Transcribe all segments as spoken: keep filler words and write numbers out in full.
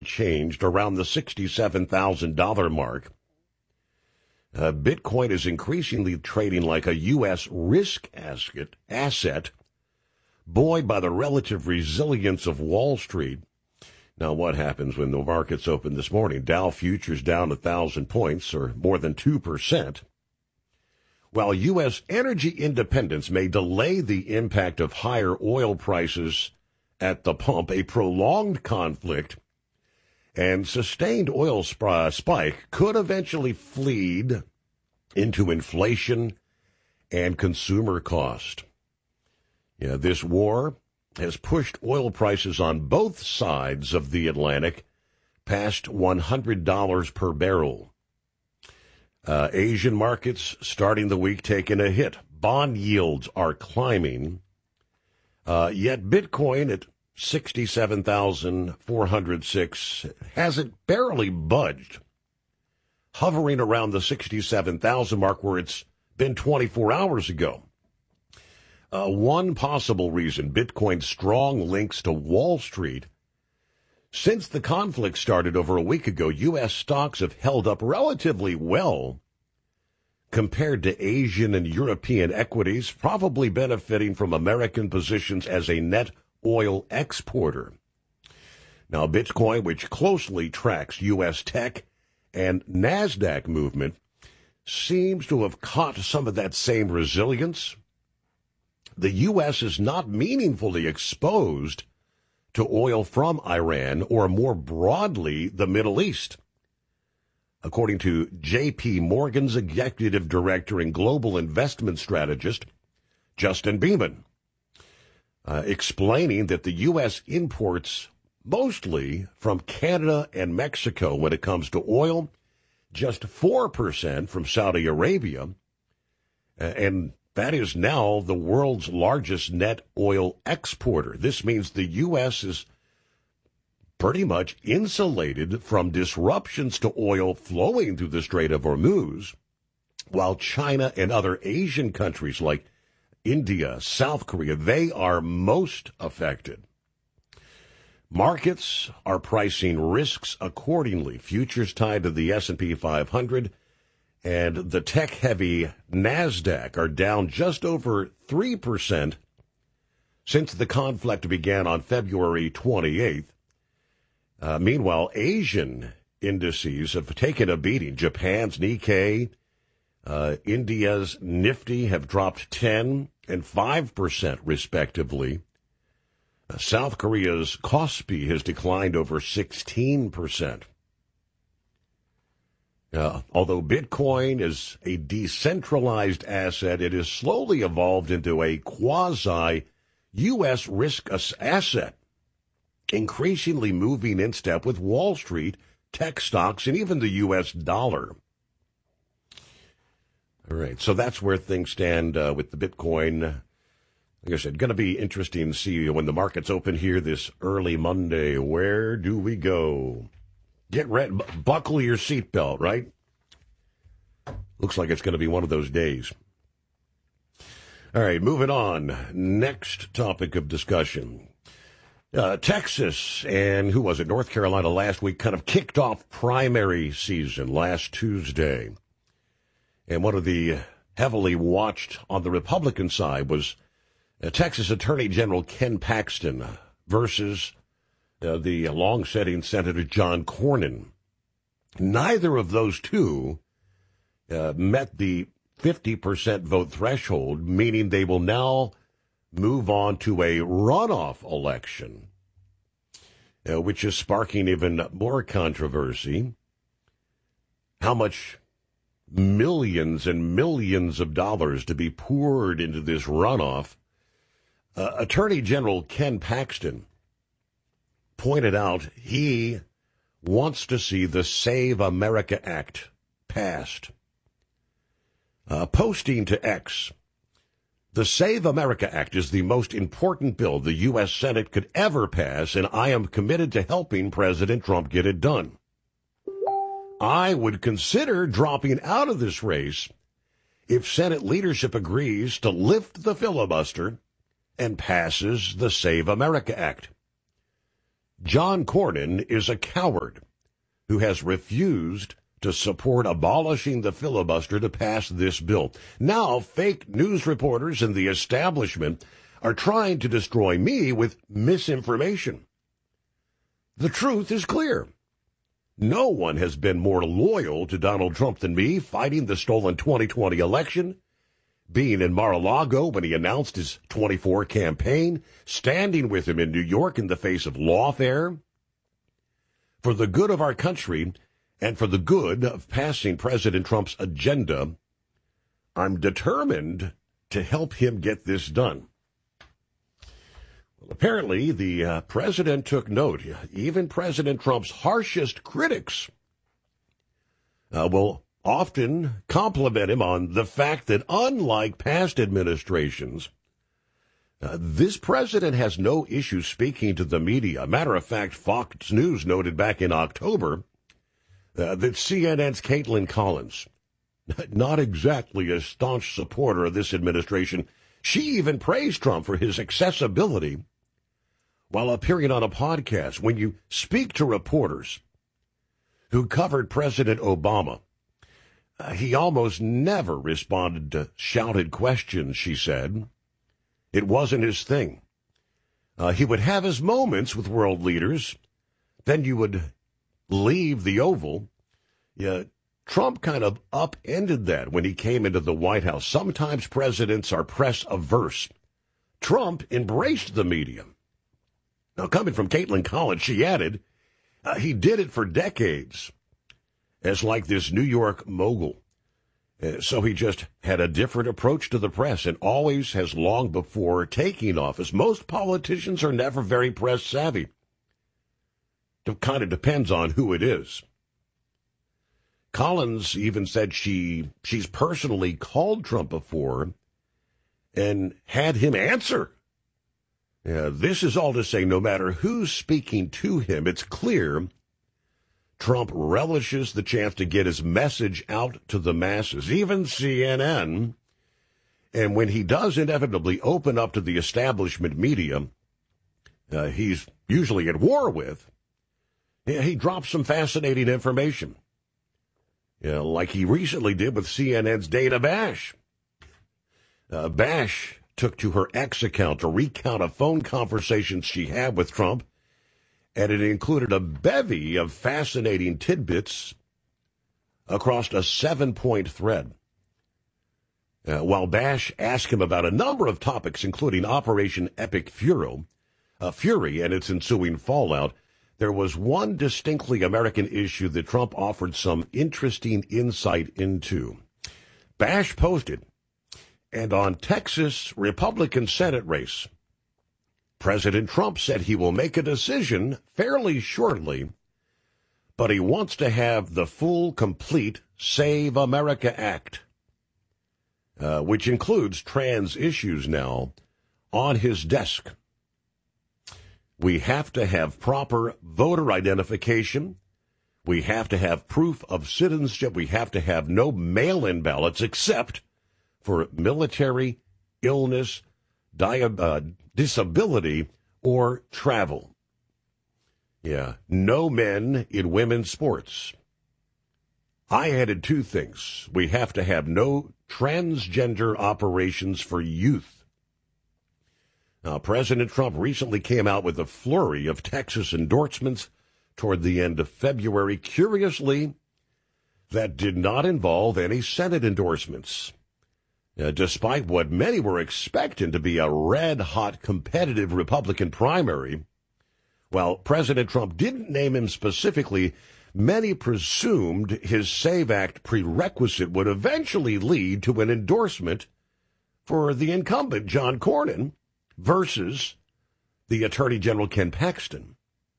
changed around the sixty-seven thousand dollars mark. Uh, Bitcoin is increasingly trading like a U S risk asset, asset, buoyed by the relative resilience of Wall Street. Now, what happens when the markets open this morning? Dow futures down one thousand points, or more than two percent. While U S energy independence may delay the impact of higher oil prices at the pump, a prolonged conflict and sustained oil sp- spike could eventually feed into inflation and consumer cost. Yeah, this war has pushed oil prices on both sides of the Atlantic past one hundred dollars per barrel. Uh, Asian markets starting the week taking a hit. Bond yields are climbing, uh, yet Bitcoin at sixty-seven thousand four hundred six hasn't barely budged, hovering around the sixty-seven thousand mark where it's been twenty-four hours ago. Uh, one possible reason, Bitcoin's strong links to Wall Street. Since the conflict started over a week ago, U S stocks have held up relatively well compared to Asian and European equities, probably benefiting from American positions as a net oil exporter. Now, Bitcoin, which closely tracks U S tech and NASDAQ movement, seems to have caught some of that same resilience. The U S is not meaningfully exposed to oil from Iran or, more broadly, the Middle East, according to J P. Morgan's executive director and global investment strategist, Justin Beeman, uh, explaining that the U S imports mostly from Canada and Mexico when it comes to oil, just four percent from Saudi Arabia, uh, and that is now the world's largest net oil exporter. This means the U S is pretty much insulated from disruptions to oil flowing through the Strait of Hormuz, while China and other Asian countries like India, South Korea, they are most affected. Markets are pricing risks accordingly. Futures tied to the S and P five hundred and the tech-heavy NASDAQ are down just over three percent since the conflict began on February twenty-eighth. Uh, meanwhile, Asian indices have taken a beating. Japan's Nikkei, uh, India's Nifty have dropped ten and five percent respectively. Uh, South Korea's Kospi has declined over sixteen percent. Uh, although Bitcoin is a decentralized asset, it has slowly evolved into a quasi-U S risk asset, increasingly moving in step with Wall Street, tech stocks, and even the U S dollar. All right, so that's where things stand uh, with the Bitcoin. Like I said, going to be interesting to see when the markets open here this early Monday. Where do we go? Get ready, buckle your seatbelt, right? Looks like it's going to be one of those days. All right, moving on. Next topic of discussion. Uh, Texas and, who was it, North Carolina last week kind of kicked off primary season last Tuesday. And one of the heavily watched on the Republican side was uh, Texas Attorney General Ken Paxton versus Uh, the long-setting Senator John Cornyn. Neither of those two uh, met the fifty percent vote threshold, meaning they will now move on to a runoff election, uh, which is sparking even more controversy. How much millions and millions of dollars to be poured into this runoff? Uh, Attorney General Ken Paxton pointed out he wants to see the Save America Act passed. Uh, posting to X, the Save America Act is the most important bill the U S Senate could ever pass, and I am committed to helping President Trump get it done. I would consider dropping out of this race if Senate leadership agrees to lift the filibuster and passes the Save America Act. John Cornyn is a coward who has refused to support abolishing the filibuster to pass this bill. Now, fake news reporters and the establishment are trying to destroy me with misinformation. The truth is clear. No one has been more loyal to Donald Trump than me, fighting the stolen twenty twenty election, being in Mar-a-Lago when he announced his twenty-four campaign, standing with him in New York in the face of lawfare. For the good of our country and for the good of passing President Trump's agenda, I'm determined to help him get this done. Well, apparently, the uh, president took note. Even President Trump's harshest critics uh, will often compliment him on the fact that, unlike past administrations, uh, this president has no issue speaking to the media. Matter of fact, Fox News noted back in October uh, that C N N's Caitlin Collins, not exactly a staunch supporter of this administration, she even praised Trump for his accessibility while appearing on a podcast. When you speak to reporters who covered President Obama, uh, he almost never responded to shouted questions, she said. It wasn't his thing. Uh, he would have his moments with world leaders. Then you would leave the Oval. Yeah, Trump kind of upended that when he came into the White House. Sometimes presidents are press averse. Trump embraced the media. Now, coming from Caitlin Collins, she added, uh, he did it for decades as like this New York mogul. Uh, so he just had a different approach to the press and always has long before taking office. Most politicians are never very press savvy. It kind of depends on who it is. Collins even said she she's personally called Trump before and had him answer. Yeah, this is all to say, no matter who's speaking to him, it's clear Trump relishes the chance to get his message out to the masses, even C N N. And when he does inevitably open up to the establishment media, uh, he's usually at war with, yeah, he drops some fascinating information. Yeah, like he recently did with C N N's Dana Bash. Uh, Bash took to her X account to recount a phone conversation she had with Trump, and it included a bevy of fascinating tidbits across a seven-point thread. Uh, while Bash asked him about a number of topics, including Operation Epic Fury, uh, Fury and its ensuing fallout, there was one distinctly American issue that Trump offered some interesting insight into. Bash posted, and on Texas Republican Senate race, President Trump said he will make a decision fairly shortly, but he wants to have the full, complete Save America Act, uh, which includes trans issues now, on his desk. We have to have proper voter identification. We have to have proof of citizenship. We have to have no mail-in ballots except for military, illness, di- uh, disability, or travel. Yeah, no men in women's sports. I added two things. We have to have no transgender operations for youth. Now, President Trump recently came out with a flurry of Texas endorsements toward the end of February. Curiously, that did not involve any Senate endorsements. Uh, despite what many were expecting to be a red-hot competitive Republican primary, while President Trump didn't name him specifically, many presumed his SAVE Act prerequisite would eventually lead to an endorsement for the incumbent, John Cornyn, versus the Attorney General, Ken Paxton.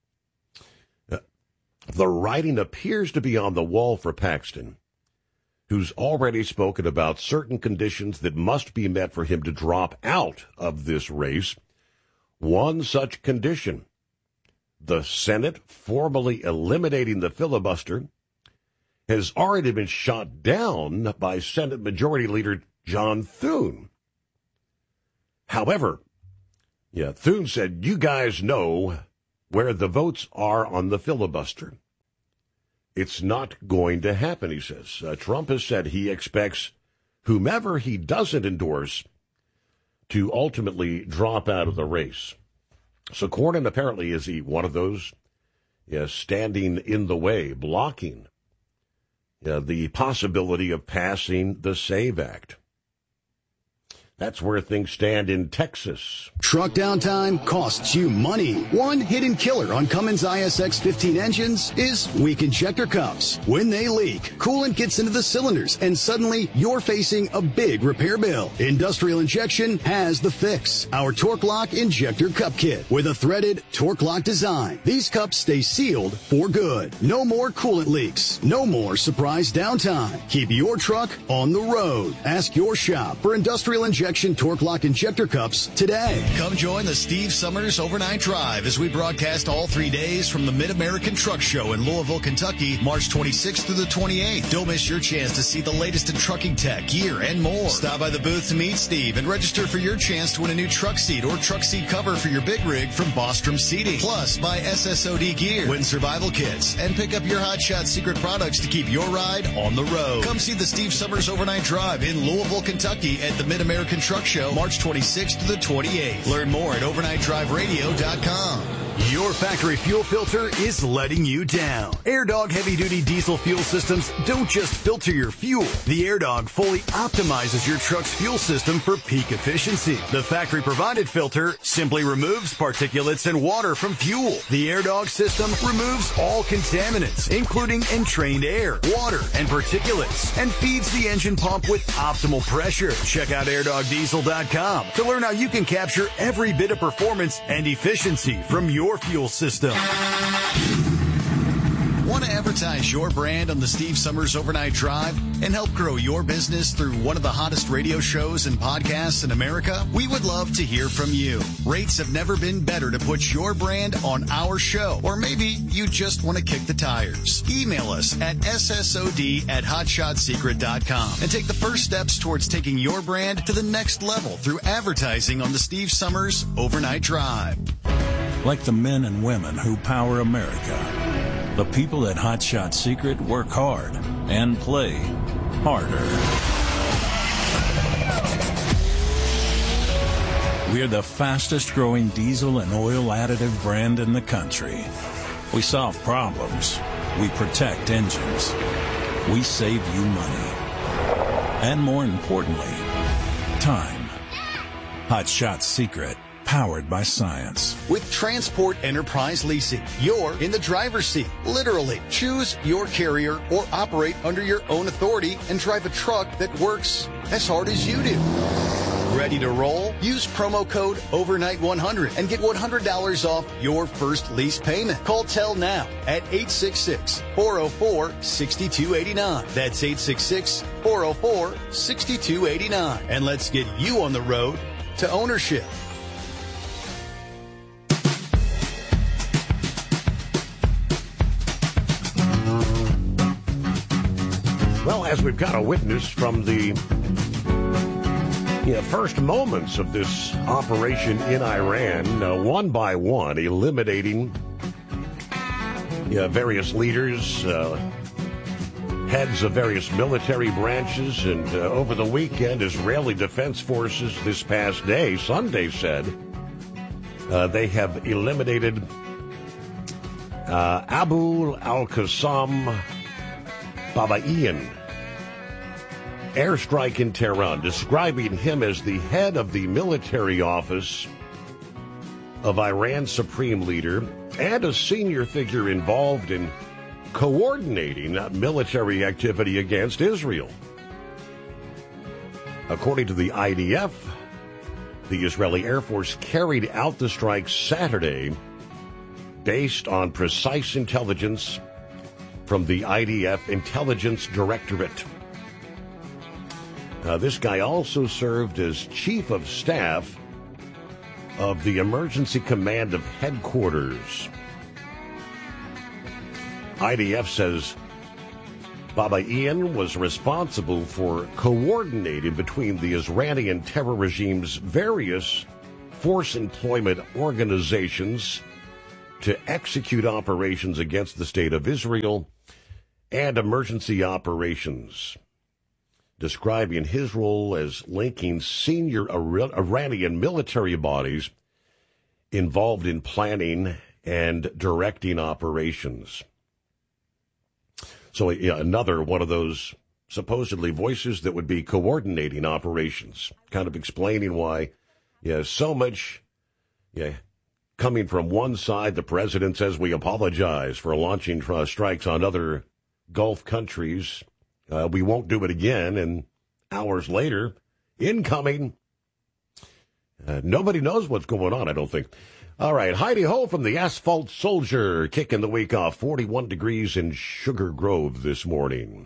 Uh, the writing appears to be on the wall for Paxton, who's already spoken about certain conditions that must be met for him to drop out of this race. One such condition, the Senate formally eliminating the filibuster, has already been shot down by Senate Majority Leader John Thune. However, yeah, Thune said, you guys know where the votes are on the filibuster. It's not going to happen, he says. Uh, Trump has said he expects whomever he doesn't endorse to ultimately drop out of the race. So Cornyn apparently is he one of those yeah, standing in the way, blocking yeah, the possibility of passing the SAVE Act. That's where things stand in Texas. Truck downtime costs you money. One hidden killer on Cummins I S X fifteen engines is weak injector cups. When they leak, coolant gets into the cylinders, and suddenly you're facing a big repair bill. Industrial Injection has the fix. Our Torque Lock Injector Cup Kit with a threaded Torque Lock design. These cups stay sealed for good. No more coolant leaks. No more surprise downtime. Keep your truck on the road. Ask your shop for Industrial Injection Torque Lock Injector Cups today. Come join the Steve Summers Overnight Drive as we broadcast all three days from the Mid-American Truck Show in Louisville, Kentucky, March twenty-sixth through the twenty-eighth. Don't miss your chance to see the latest in trucking tech, gear, and more. Stop by the booth to meet Steve and register for your chance to win a new truck seat or truck seat cover for your big rig from Bostrom Seating. Plus, buy S S O D gear, win survival kits, and pick up your Hot Shot secret products to keep your ride on the road. Come see the Steve Summers Overnight Drive in Louisville, Kentucky at the Mid-American Truck Show, March twenty-sixth to the twenty-eighth. Learn more at overnight drive radio dot com. Your factory fuel filter is letting you down. AirDog heavy-duty diesel fuel systems don't just filter your fuel. The AirDog fully optimizes your truck's fuel system for peak efficiency. The factory-provided filter simply removes particulates and water from fuel. The AirDog system removes all contaminants, including entrained air, water, and particulates, and feeds the engine pump with optimal pressure. Check out air dog diesel dot com to learn how you can capture every bit of performance and efficiency from your Your fuel system. Want to advertise your brand on the Steve Summers Overnight Drive and help grow your business through one of the hottest radio shows and podcasts in America? We would love to hear from you. Rates have never been better to put your brand on our show. Or maybe you just want to kick the tires. Email us at S S O D at hot shot secret dot com and take the first steps towards taking your brand to the next level through advertising on the Steve Summers Overnight Drive. Like the men and women who power America, the people at Hot Shot Secret work hard and play harder. We're the fastest growing diesel and oil additive brand in the country. We solve problems. We protect engines. We save you money. And more importantly, time. Hot Shot Secret. Powered by science. With Transport Enterprise Leasing, you're in the driver's seat, literally. Choose your carrier or operate under your own authority and drive a truck that works as hard as you do. Ready to roll? Use promo code overnight one hundred and get one hundred dollars off your first lease payment. Call Tell now at eight six six, four oh four, six two eight nine. That's eight six six, four oh four, six two eight nine. And let's get you on the road to ownership. Well, as we've got a witness from the you know, first moments of this operation in Iran, uh, one by one, eliminating you know, various leaders, uh, heads of various military branches, and uh, over the weekend, Israeli Defense Forces this past day, Sunday, said uh, they have eliminated uh, Abu al-Qassam Babaian airstrike in Tehran, describing him as the head of the military office of Iran's supreme leader and a senior figure involved in coordinating military activity against Israel. According to the I D F, the Israeli Air Force carried out the strike Saturday based on precise intelligence from the I D F Intelligence Directorate. Uh, this guy also served as chief of staff of the Emergency Command of Headquarters. I D F says Babaian was responsible for coordinating between the Iranian terror regime's various force employment organizations to execute operations against the State of Israel and emergency operations, describing his role as linking senior Iranian military bodies involved in planning and directing operations. So yeah, another one of those supposedly voices that would be coordinating operations, kind of explaining why, yeah, so much, yeah, coming from one side. The president says we apologize for launching uh, strikes on other Gulf countries. Uh, we won't do it again. And hours later, incoming. Uh, nobody knows what's going on, I don't think. All right, Heidi Ho from the Asphalt Soldier, kicking the week off. forty-one degrees in Sugar Grove this morning.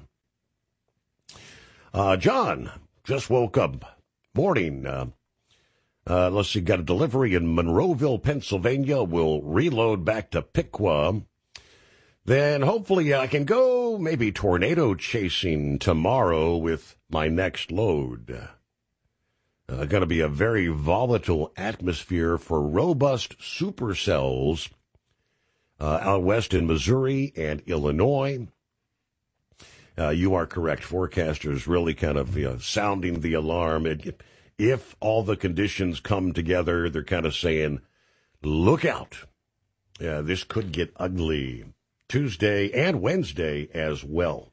Uh, John just woke up. Morning. Uh, uh, let's see, got a delivery in Monroeville, Pennsylvania. We'll reload back to Piqua. Then hopefully I can go maybe tornado chasing tomorrow with my next load. Uh, going to be a very volatile atmosphere for robust supercells uh, out west in Missouri and Illinois. Uh, you are correct. Forecasters really kind of, you know, sounding the alarm. It, if all the conditions come together, they're kind of saying, look out. Yeah, this could get ugly. Tuesday and Wednesday as well.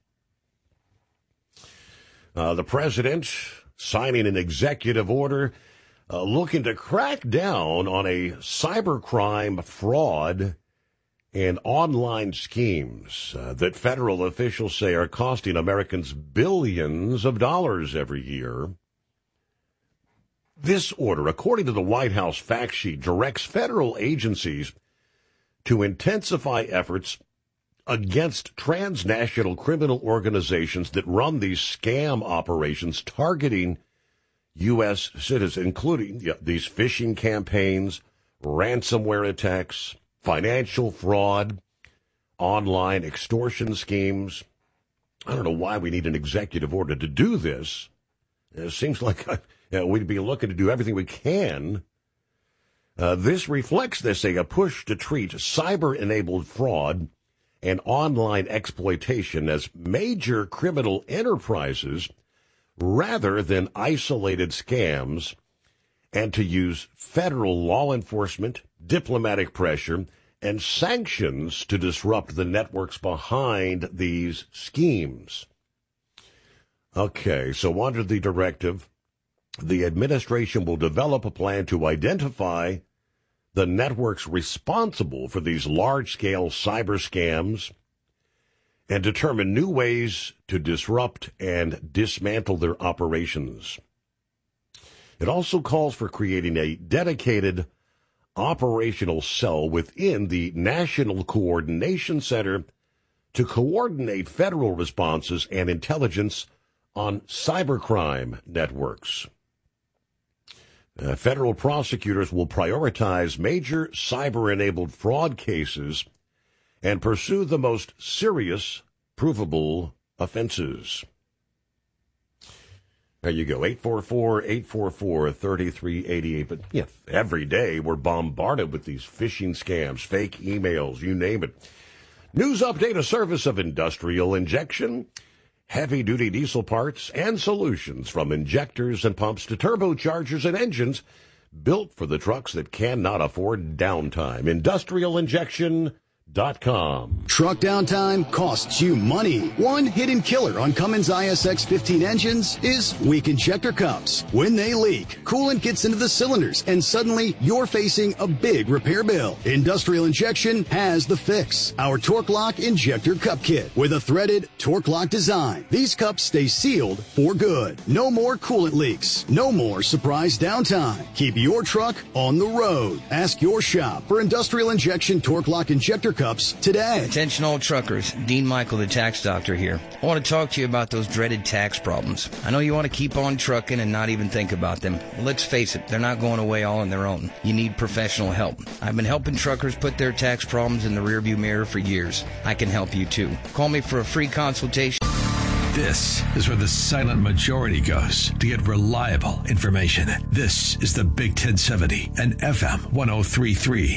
Uh, the president signing an executive order uh, looking to crack down on a cybercrime fraud and online schemes uh, that federal officials say are costing Americans billions of dollars every year. This order, according to the White House fact sheet, directs federal agencies to intensify efforts against transnational criminal organizations that run these scam operations targeting U S citizens, including yeah, these phishing campaigns, ransomware attacks, financial fraud, online extortion schemes. I don't know why we need an executive order to do this. It seems like uh, you know, we'd be looking to do everything we can. Uh, this reflects, they say, a push to treat cyber-enabled fraud and online exploitation as major criminal enterprises rather than isolated scams, and to use federal law enforcement, diplomatic pressure, and sanctions to disrupt the networks behind these schemes. Okay, so under the directive, the administration will develop a plan to identify the networks responsible for these large-scale cyber scams and determine new ways to disrupt and dismantle their operations. It also calls for creating a dedicated operational cell within the National Coordination Center to coordinate federal responses and intelligence on cybercrime networks. Uh, federal prosecutors will prioritize major cyber-enabled fraud cases and pursue the most serious, provable offenses. There you go, eight four four, eight four four, three three eight eight. But yeah, every day we're bombarded with these phishing scams, fake emails, you name it. News update, a service of Industrial Injection. Heavy-duty diesel parts and solutions from injectors and pumps to turbochargers and engines built for the trucks that cannot afford downtime. Industrial Injection dot com. Truck downtime costs you money. One hidden killer on Cummins I S X fifteen engines is weak injector cups. When they leak, coolant gets into the cylinders, and suddenly you're facing a big repair bill. Industrial Injection has the fix. Our Torque Lock Injector Cup Kit with a threaded Torque Lock design. These cups stay sealed for good. No more coolant leaks. No more surprise downtime. Keep your truck on the road. Ask your shop for Industrial Injection Torque Lock Injector Cups today. Attention all truckers, Dean Michael, the tax doctor here. I want to talk to you about those dreaded tax problems. I know you want to keep on trucking and not even think about them. Well, let's face it, they're not going away all on their own. You need professional help. I've been helping truckers put their tax problems in the rearview mirror for years. I can help you too. Call me for a free consultation. This is where the silent majority goes to get reliable information. This is the Big ten seventy and F M one oh three point three.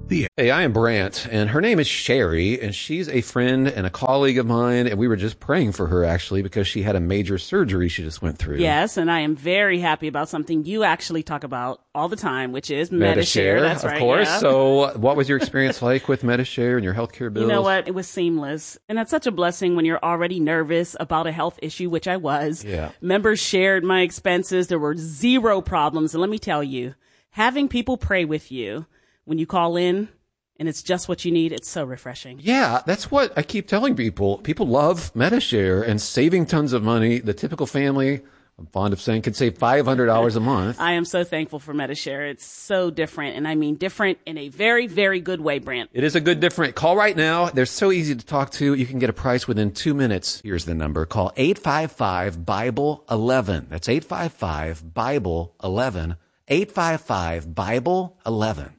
The Hey, I am Brant, and her name is Sherry, and she's a friend and a colleague of mine, and we were just praying for her, actually, because she had a major surgery she just went through. Yes, and I am very happy about something you actually talk about all the time, which is Medi-Share. Medi-Share, That's of right, course. yeah. So what was your experience like with Medi-Share and your healthcare bills? You know what? It was seamless. And it's such a blessing when you're already nervous about a health issue, which I was. Yeah. Members shared my expenses. There were zero problems. And let me tell you, having people pray with you when you call in, and it's just what you need, it's so refreshing. Yeah, that's what I keep telling people. People love Medi-Share and saving tons of money. The typical family, I'm fond of saying, could save five hundred dollars a month. I am so thankful for Medi-Share. It's so different, and I mean different in a very, very good way, Brant. It is a good different. Call right now. They're so easy to talk to. You can get a price within two minutes. Here's the number. Call eight five five, Bible eleven. That's eight five five, Bible eleven. eight five five, Bible eleven.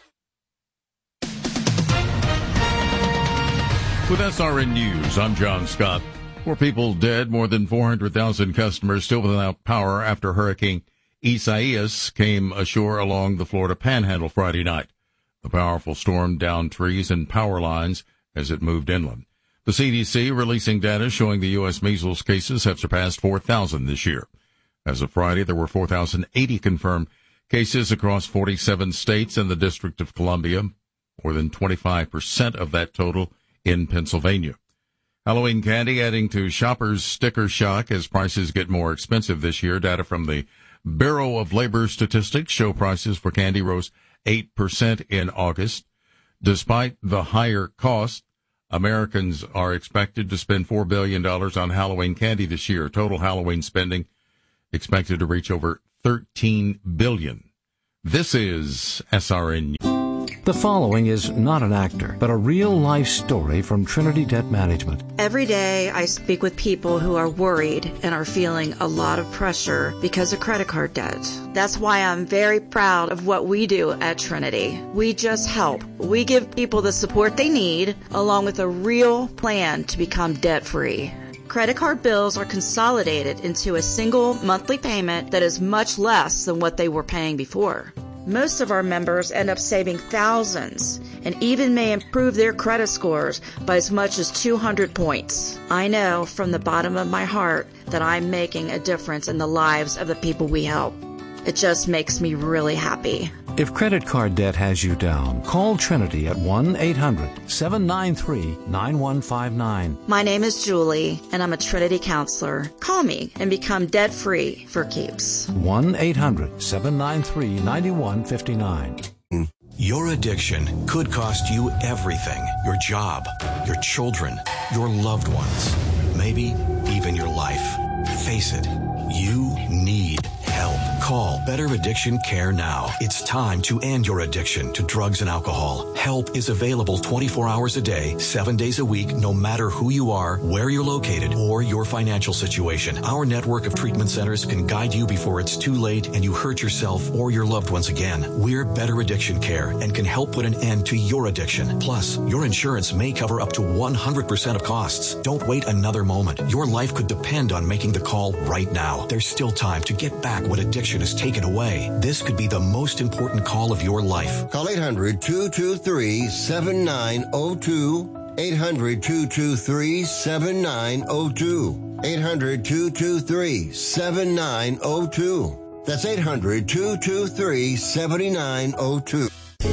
With S R N News, I'm John Scott. Four people dead, more than four hundred thousand customers still without power after Hurricane Isaias came ashore along the Florida Panhandle Friday night. The powerful storm downed trees and power lines as it moved inland. The C D C releasing data showing the U S measles cases have surpassed four thousand this year. As of Friday, there were four thousand eighty confirmed cases across forty-seven states and the District of Columbia, more than twenty-five percent of that total in Pennsylvania. Halloween candy adding to shoppers' sticker shock as prices get more expensive this year. Data from the Bureau of Labor Statistics show prices for candy rose eight percent in August. Despite the higher cost, Americans are expected to spend four billion dollars on Halloween candy this year. Total Halloween spending expected to reach over thirteen billion dollars. This is S R N. The following is not an actor, but a real-life story from Trinity Debt Management. Every day I speak with people who are worried and are feeling a lot of pressure because of credit card debt. That's why I'm very proud of what we do at Trinity. We just help. We give people the support they need, along with a real plan to become debt-free. Credit card bills are consolidated into a single monthly payment that is much less than what they were paying before. Most of our members end up saving thousands and even may improve their credit scores by as much as two hundred points. I know from the bottom of my heart that I'm making a difference in the lives of the people we help. It just makes me really happy. If credit card debt has you down, call Trinity at one eight hundred, seven nine three, nine one five nine. My name is Julie, and I'm a Trinity counselor. Call me and become debt-free for keeps. one eight hundred, seven nine three, nine one five nine. Your addiction could cost you everything. Your job, your children, your loved ones, maybe even your life. Face it, you need help. Call Better Addiction Care now. It's time to end your addiction to drugs and alcohol. Help is available twenty-four hours a day, seven days a week, no matter who you are, where you're located, or your financial situation. Our network of treatment centers can guide you before it's too late and you hurt yourself or your loved ones again. We're Better Addiction Care and can help put an end to your addiction. Plus, your insurance may cover up to one hundred percent of costs. Don't wait another moment. Your life could depend on making the call right now. There's still time to get back what addiction is taken away. This could be the most important call of your life. Call eight hundred, two two three, seven nine zero two. eight hundred, two two three, seven nine zero two. eight hundred, two two three, seven nine zero two. That's eight hundred, two two three, seven nine zero two.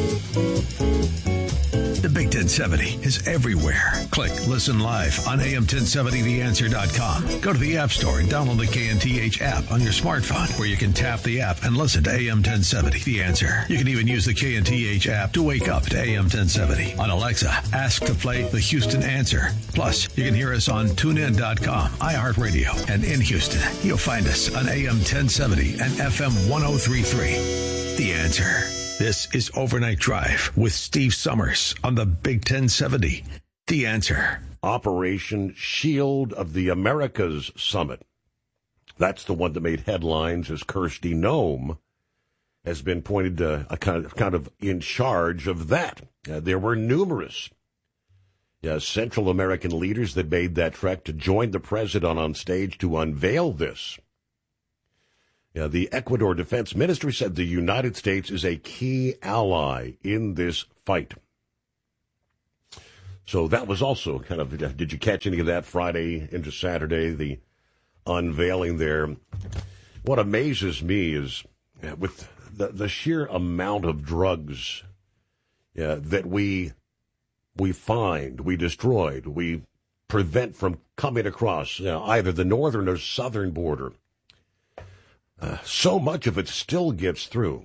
The Big ten seventy is everywhere. Click Listen Live on A M ten seventy the answer dot com. Go to the App Store and download the K N T H app on your smartphone, where you can tap the app and listen to A M ten seventy The Answer. You can even use the K N T H app to wake up to A M ten seventy. On Alexa, ask to play the Houston Answer. Plus, you can hear us on tune in dot com, iHeartRadio, and in Houston. You'll find us on A M ten seventy and F M one oh three point three. The Answer. This is Overnight Drive with Steve Summers on the Big ten seventy. The Answer. Operation Shield of the Americas Summit. That's the one that made headlines as Kirsty Noem has been pointed to a kind of, kind of in charge of that. Uh, there were numerous uh, Central American leaders that made that trek to join the president on stage to unveil this. Yeah, the Ecuador Defense Ministry said the United States is a key ally in this fight. So that was also kind of, did you catch any of that Friday into Saturday, the unveiling there? What amazes me is uh, with the, the sheer amount of drugs uh, that we we find, we destroyed, we prevent from coming across you know, either the northern or southern border. Uh, so much of it still gets through.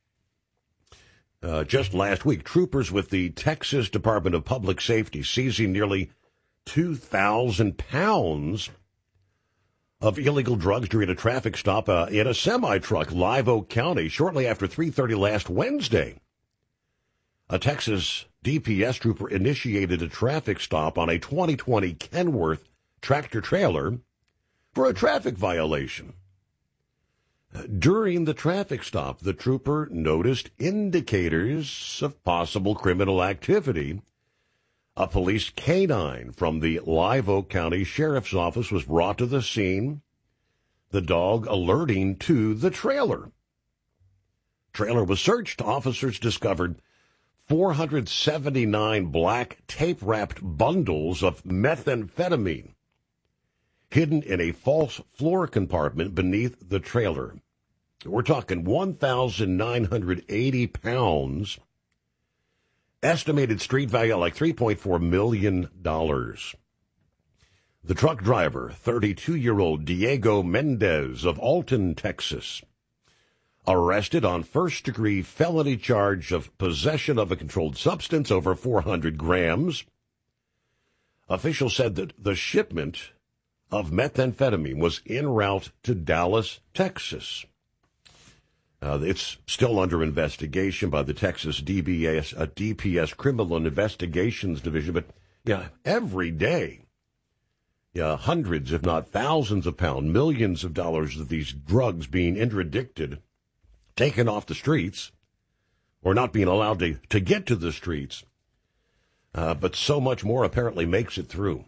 Uh, just last week, troopers with the Texas Department of Public Safety seizing nearly two thousand pounds of illegal drugs during a traffic stop uh, in a semi-truck, Live Oak County, shortly after three thirty last Wednesday. A Texas D P S trooper initiated a traffic stop on a twenty twenty Kenworth tractor-trailer for a traffic violation. During the traffic stop, the trooper noticed indicators of possible criminal activity. A police canine from the Live Oak County Sheriff's Office was brought to the scene, the dog alerting to the trailer. Trailer was searched. Officers discovered four hundred seventy-nine black tape-wrapped bundles of methamphetamine hidden in a false floor compartment beneath the trailer. We're talking one thousand nine hundred eighty pounds, estimated street value like three point four million dollars. The truck driver, thirty-two-year-old Diego Mendez of Alton, Texas, arrested on first-degree felony charge of possession of a controlled substance over four hundred grams. Officials said that the shipment of methamphetamine was en route to Dallas, Texas. Uh, it's still under investigation by the Texas D B S, uh, D P S Criminal Investigations Division. But, yeah, every day, yeah, hundreds, if not thousands of pounds, millions of dollars of these drugs being interdicted, taken off the streets, or not being allowed to, to get to the streets. Uh, but so much more apparently makes it through.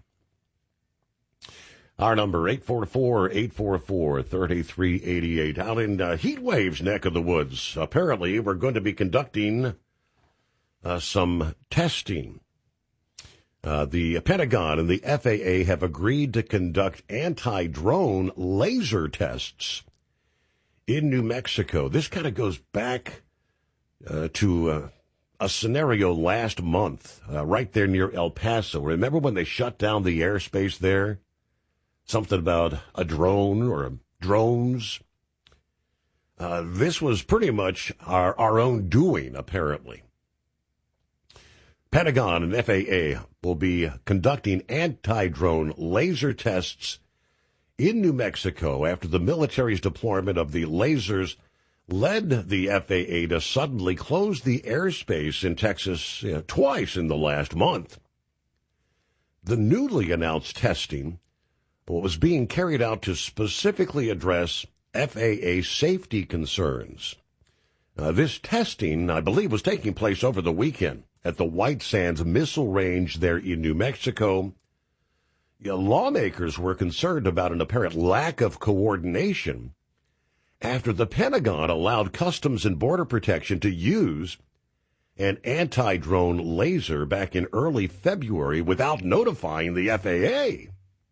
Our number, eight four four, eight four four, three three eight eight. Out in uh, Heat Wave's neck of the woods, apparently we're going to be conducting uh, some testing. Uh, the Pentagon and the F A A have agreed to conduct anti-drone laser tests in New Mexico. This kind of goes back uh, to uh, a scenario last month, uh, right there near El Paso. Remember when they shut down the airspace there? Something about a drone or a drones. Uh, this was pretty much our, our own doing, apparently. Pentagon and F A A will be conducting anti-drone laser tests in New Mexico after the military's deployment of the lasers led the F A A to suddenly close the airspace in Texas you know, twice in the last month. The newly announced testing was being carried out to specifically address F A A safety concerns. Uh, this testing, I believe, was taking place over the weekend at the White Sands Missile Range there in New Mexico. You know, lawmakers were concerned about an apparent lack of coordination after the Pentagon allowed Customs and Border Protection to use an anti-drone laser back in early February without notifying the F A A.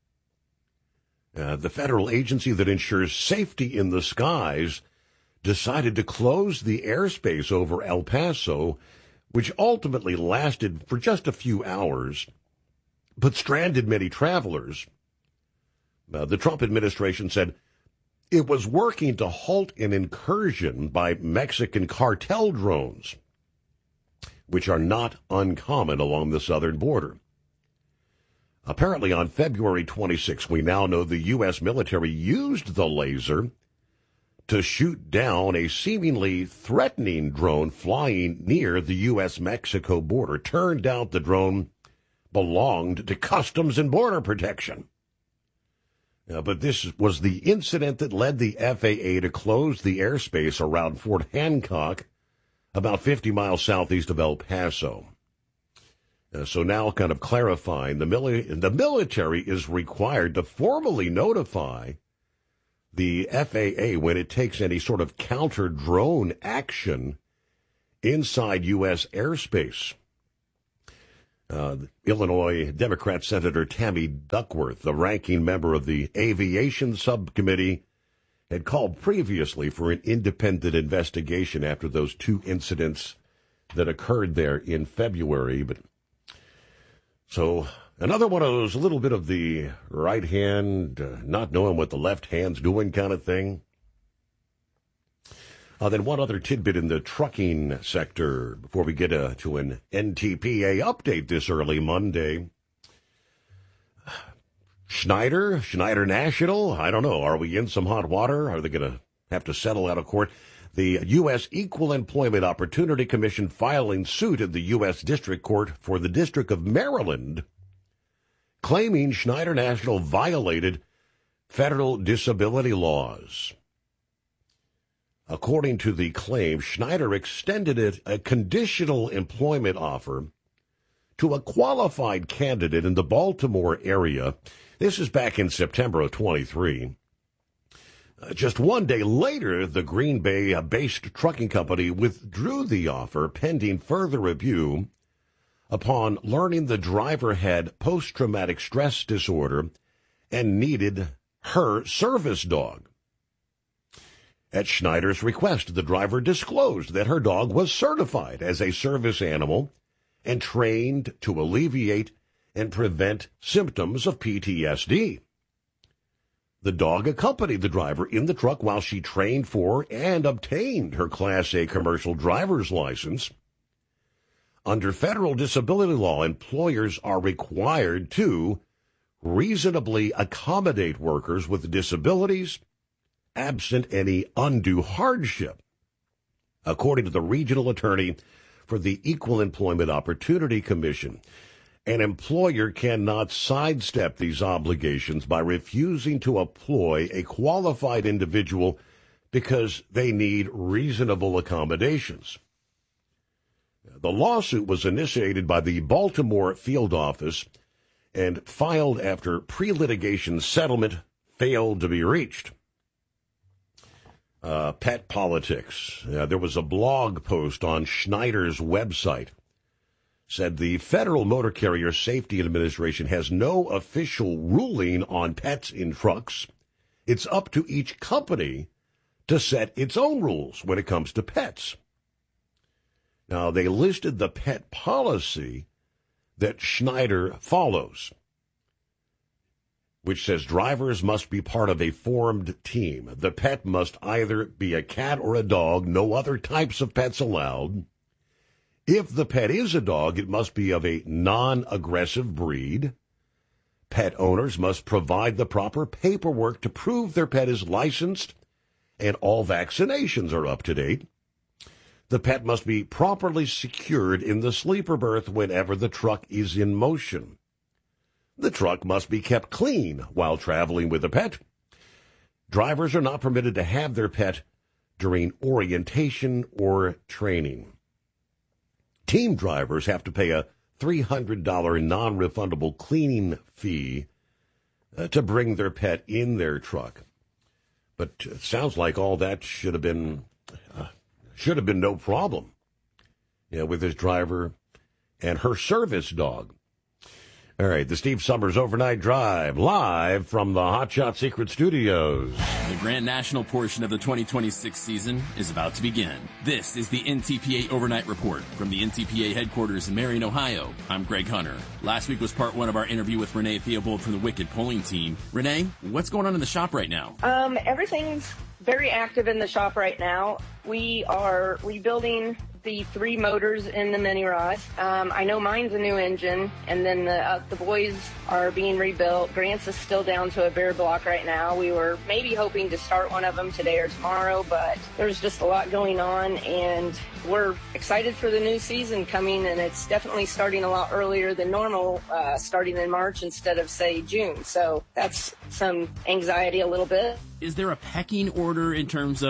Uh, the federal agency that ensures safety in the skies decided to close the airspace over El Paso, which ultimately lasted for just a few hours, but stranded many travelers. Uh, the Trump administration said it was working to halt an incursion by Mexican cartel drones, which are not uncommon along the southern border. Apparently, on February twenty-sixth, we now know the U S military used the laser to shoot down a seemingly threatening drone flying near the U S Mexico border. Turned out the drone belonged to Customs and Border Protection. Uh, but this was the incident that led the F A A to close the airspace around Fort Hancock, about fifty miles southeast of El Paso. Uh, so now kind of clarifying, the, mili- the military is required to formally notify the F A A when it takes any sort of counter-drone action inside U S airspace. Uh, Illinois Democrat Senator Tammy Duckworth, the ranking member of the Aviation Subcommittee, had called previously for an independent investigation after those two incidents that occurred there in February. But so another one of those, a little bit of the right hand, uh, not knowing what the left hand's doing kind of thing. Uh, then one other tidbit in the trucking sector before we get uh, to an N T P A update this early Monday. Schneider, Schneider National, I don't know. Are we in some hot water? Are they going to have to settle out of court? The U S Equal Employment Opportunity Commission filing suit in the U S District Court for the District of Maryland, claiming Schneider National violated federal disability laws. According to the claim, Schneider extended it a conditional employment offer to a qualified candidate in the Baltimore area. This is back in September of twenty-three. Uh, just one day later, the Green Bay-based trucking company withdrew the offer pending further review upon learning the driver had post-traumatic stress disorder and needed her service dog. At Schneider's request, the driver disclosed that her dog was certified as a service animal and trained to alleviate and prevent symptoms of P T S D. The dog accompanied the driver in the truck while she trained for and obtained her Class A commercial driver's license. Under federal disability law, employers are required to reasonably accommodate workers with disabilities, absent any undue hardship. According to the regional attorney for the Equal Employment Opportunity Commission, an employer cannot sidestep these obligations by refusing to employ a qualified individual because they need reasonable accommodations. The lawsuit was initiated by the Baltimore field office and filed after pre-litigation settlement failed to be reached. Uh, pet politics. Uh, there was a blog post on Schneider's website. Said the Federal Motor Carrier Safety Administration has no official ruling on pets in trucks. It's up to each company to set its own rules when it comes to pets. Now, they listed the pet policy that Schneider follows, which says drivers must be part of a formed team. The pet must either be a cat or a dog, no other types of pets allowed. If the pet is a dog, it must be of a non-aggressive breed. Pet owners must provide the proper paperwork to prove their pet is licensed and all vaccinations are up to date. The pet must be properly secured in the sleeper berth whenever the truck is in motion. The truck must be kept clean while traveling with the pet. Drivers are not permitted to have their pet during orientation or training. Team drivers have to pay a three hundred dollars non-refundable cleaning fee uh, to bring their pet in their truck. But it sounds like all that should have been uh, should have been no problem, you know, with this driver and her service dog. All right, the Steve Summers Overnight Drive, live from the Hot Shot Secret Studios. The Grand National portion of the twenty twenty-six season is about to begin. This is the N T P A Overnight Report from the N T P A headquarters in Marion, Ohio. I'm Greg Hunter. Last week was part one of our interview with Renee Theobald from the Wicked Polling Team. Renee, what's going on in the shop right now? Um, everything's very active in the shop right now. We are rebuilding the three motors in the mini rod. Um, I know mine's a new engine, and then the uh, the boys are being rebuilt. Grant's is still down to a bare block right now. We were maybe hoping to start one of them today or tomorrow, but there's just a lot going on, and we're excited for the new season coming, and it's definitely starting a lot earlier than normal, uh, starting in March instead of, say, June. So that's some anxiety a little bit. Is there a pecking order in terms of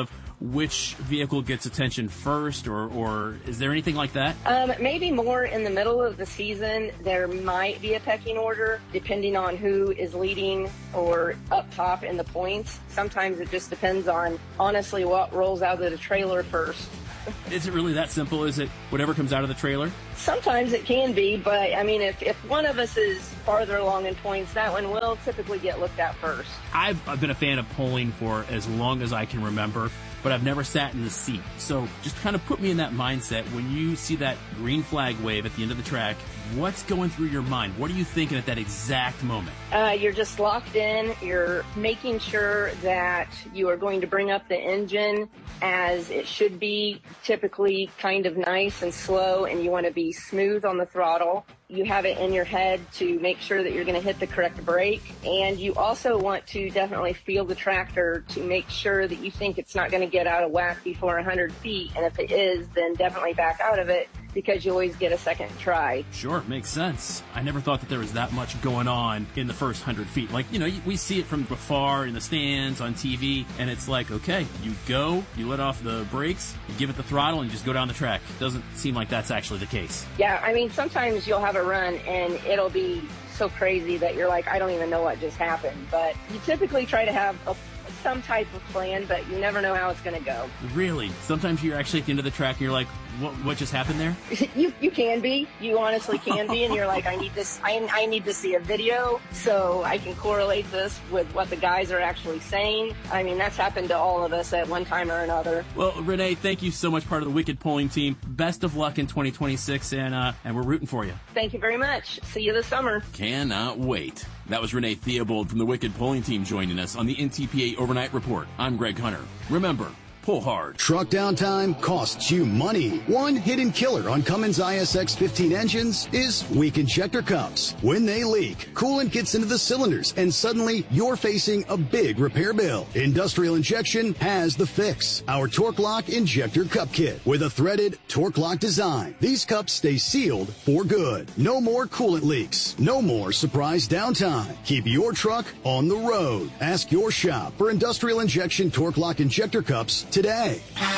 which vehicle gets attention first, or, or is there anything like that? Um, maybe more in the middle of the season, there might be a pecking order, depending on who is leading or up top in the points. Sometimes it just depends on, honestly, what rolls out of the trailer first. Is it really that simple? Is it whatever comes out of the trailer? Sometimes it can be, but I mean, if, if one of us is farther along in points, that one will typically get looked at first. I've, I've been a fan of polling for as long as I can remember, but I've never sat in the seat. So just kind of put me in that mindset. When you see that green flag wave at the end of the track, what's going through your mind? What are you thinking at that exact moment? Uh, you're just locked in. You're making sure that you are going to bring up the engine as it should be, typically kind of nice and slow, and you want to be smooth on the throttle. You have it in your head to make sure that you're going to hit the correct brake, and you also want to definitely feel the tractor to make sure that you think it's not going to get out of whack before one hundred feet, and if it is, then definitely back out of it, because you always get a second try. Sure, makes sense. I never thought that there was that much going on in the first one hundred feet. Like, you know, we see it from afar in the stands, on T V, and it's like, okay, you go, you let off the brakes, you give it the throttle, and you just go down the track. Doesn't seem like that's actually the case. Yeah, I mean, sometimes you'll have a run, and it'll be so crazy that you're like, I don't even know what just happened. But you typically try to have a some type of plan, but you never know how it's going to go. Really? Sometimes you're actually at the end of the track and you're like, what, what just happened there? you you can be. You honestly can be, and you're like, I need this. I, I need to see a video so I can correlate this with what the guys are actually saying. I mean, that's happened to all of us at one time or another. Well, Renee, thank you so much, part of the Wicked Polling team. Best of luck in twenty twenty-six, and uh, and we're rooting for you. Thank you very much. See you this summer. Cannot wait. That was Renee Theobald from the Wicked Polling team joining us on the N T P A Overnight Report. I'm Greg Hunter. Remember, pull hard. Truck downtime costs you money. One hidden killer on Cummins I S X fifteen engines is weak injector cups. When they leak, coolant gets into the cylinders, and suddenly you're facing a big repair bill. Industrial Injection has the fix. Our Torque Lock Injector Cup Kit with a threaded Torque Lock design. These cups stay sealed for good. No more coolant leaks. No more surprise downtime. Keep your truck on the road. Ask your shop for Industrial Injection Torque Lock Injector Cups today.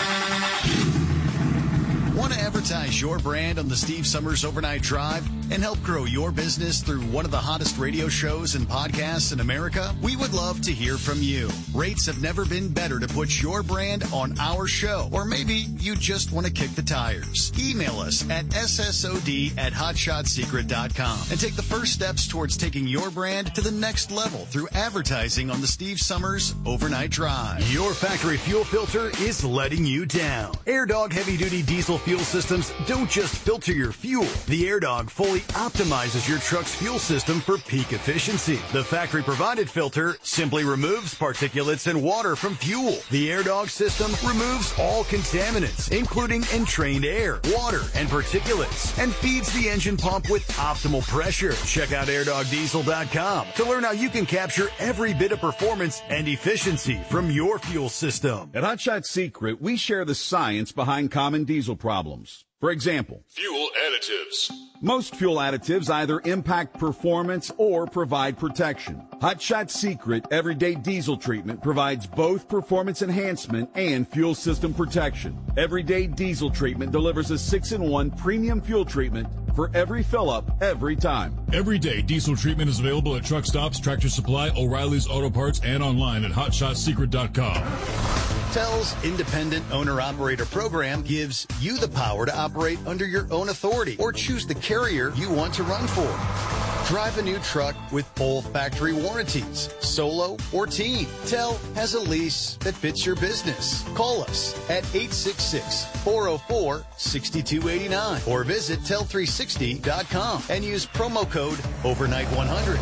Want to advertise your brand on the Steve Summers Overnight Drive and help grow your business through one of the hottest radio shows and podcasts in America? We would love to hear from you. Rates have never been better to put your brand on our show. Or maybe you just want to kick the tires. Email us at S S O D at hotshot secret dot com and take the first steps towards taking your brand to the next level through advertising on the Steve Summers Overnight Drive. Your factory fuel filter is letting you down. AirDog heavy-duty diesel fuel systems don't just filter your fuel. The AirDog fully optimizes your truck's fuel system for peak efficiency. The factory-provided filter simply removes particulates and water from fuel. The AirDog system removes all contaminants, including entrained air, water, and particulates, and feeds the engine pump with optimal pressure. Check out air dog diesel dot com to learn how you can capture every bit of performance and efficiency from your fuel system. At Hot Shot Secret, we share the science behind common diesel problems. For example, fuel additives. Most fuel additives either impact performance or provide protection. Hot Shot Secret Everyday Diesel Treatment provides both performance enhancement and fuel system protection. Everyday Diesel Treatment delivers a six in one premium fuel treatment for every fill-up, every time. Everyday Diesel Treatment is available at truck stops, Tractor Supply, O'Reilly's Auto Parts, and online at hot shot secret dot com. Tel's Independent Owner-Operator Program gives you the power to operate under your own authority or choose the carrier you want to run for. Drive a new truck with full factory warranties, solo or team. Tel has a lease that fits your business. Call us at eight six six, four oh four, six two eight nine or visit tel three sixty dot com and use promo code overnight one hundred.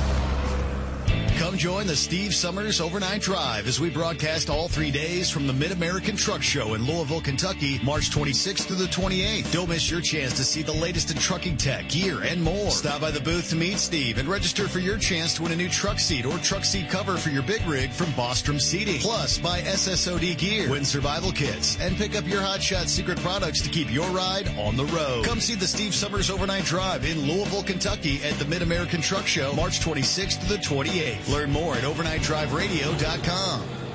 Come join the Steve Summers Overnight Drive as we broadcast all three days from the Mid-American Truck Show in Louisville, Kentucky, March twenty-sixth through the twenty-eighth. Don't miss your chance to see the latest in trucking tech, gear, and more. Stop by the booth to meet Steve and register for your chance to win a new truck seat or truck seat cover for your big rig from Bostrom Seating. Plus, buy S S O D gear, win survival kits, and pick up your Hot Shot Secret products to keep your ride on the road. Come see the Steve Summers Overnight Drive in Louisville, Kentucky at the Mid-American Truck Show, March twenty-sixth to the twenty-eighth. Learn more at overnight drive radio dot com.